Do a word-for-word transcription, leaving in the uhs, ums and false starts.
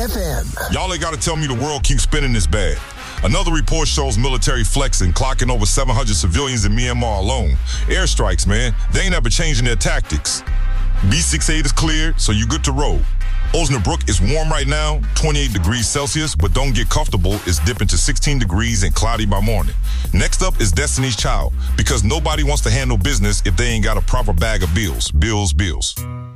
F M. Y'all ain't got to tell me the world keeps spinning this bad. Another report shows military flexing, clocking over seven hundred civilians in Myanmar alone. Airstrikes, man. They ain't ever changing their tactics. B sixty-eight is cleared, so you good to roll. Osnabrück is warm right now, twenty-eight degrees Celsius, but don't get comfortable. It's dipping to sixteen degrees and cloudy by morning. Next up is Destiny's Child, because nobody wants to handle business if they ain't got a proper bag of bills. Bills, bills.